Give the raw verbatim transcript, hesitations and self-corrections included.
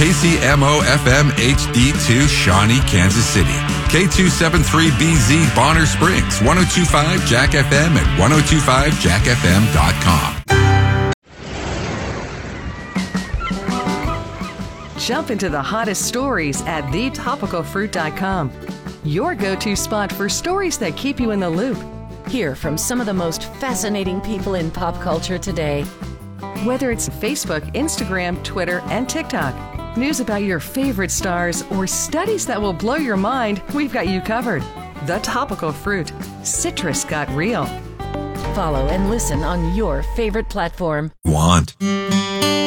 K C M O F M H D two, Shawnee, Kansas City. K two seventy-three B Z, Bonner Springs. ten twenty-five Jack F M at ten twenty-five jack f m dot com. Jump into the hottest stories at the topical fruit dot com. Your go-to spot for stories that keep you in the loop. Hear from some of the most fascinating people in pop culture today. Whether it's Facebook, Instagram, Twitter, and TikTok, news about your favorite stars, or studies that will blow your mind, we've got you covered. The Topical Fruit. Citrus got real. Follow and listen on your favorite platform. Want.